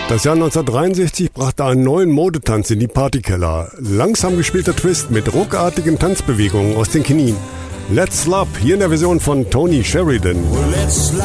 Das Jahr 1963 brachte einen neuen Modetanz in die Partykeller. Langsam gespielter Twist mit ruckartigen Tanzbewegungen aus den Knien. Let's Slap, hier in der Version von Tony Sheridan.